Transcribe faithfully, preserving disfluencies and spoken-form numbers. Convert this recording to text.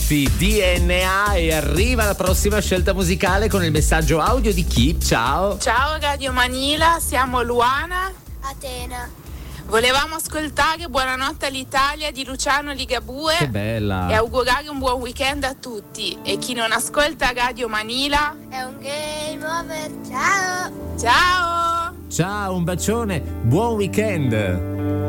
Rossi, D N A, e arriva la prossima scelta musicale con il messaggio audio di chi? Ciao. Ciao Radio Manila, siamo Luana, Atena. volevamo ascoltare Buonanotte all'Italia di Luciano Ligabue. Che bella. E augurare un buon weekend a tutti. E chi non ascolta Radio Manila È un game over. Ciao. ciao. Ciao, un bacione, buon weekend.